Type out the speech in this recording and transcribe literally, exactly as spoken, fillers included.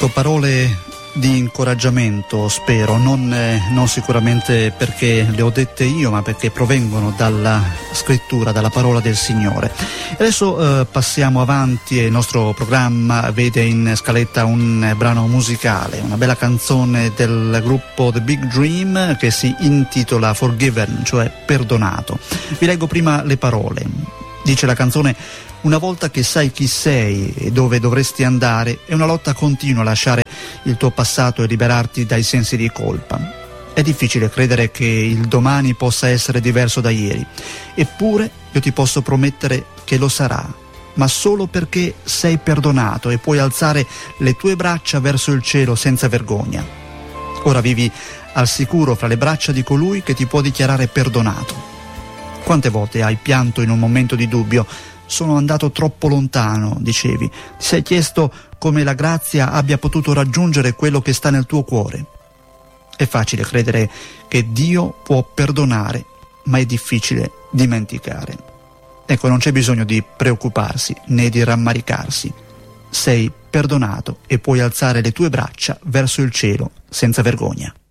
Ecco, parole di incoraggiamento, spero, non, eh, non sicuramente perché le ho dette io, ma perché provengono dalla scrittura, dalla parola del Signore. E adesso eh, passiamo avanti e il nostro programma vede in scaletta un brano musicale, una bella canzone del gruppo The Big Dream che si intitola Forgiven, cioè perdonato. Vi leggo prima le parole. Dice la canzone: una volta che sai chi sei e dove dovresti andare, è una lotta continua lasciare il tuo passato e liberarti dai sensi di colpa. È difficile credere che il domani possa essere diverso da ieri, eppure io ti posso promettere che lo sarà, ma solo perché sei perdonato e puoi alzare le tue braccia verso il cielo senza vergogna. Ora vivi al sicuro fra le braccia di colui che ti può dichiarare perdonato. Quante volte hai pianto in un momento di dubbio? Sono andato troppo lontano, dicevi. Ti sei chiesto come la grazia abbia potuto raggiungere quello che sta nel tuo cuore. È facile credere che Dio può perdonare, ma è difficile dimenticare. Ecco, non c'è bisogno di preoccuparsi né di rammaricarsi. Sei perdonato e puoi alzare le tue braccia verso il cielo senza vergogna.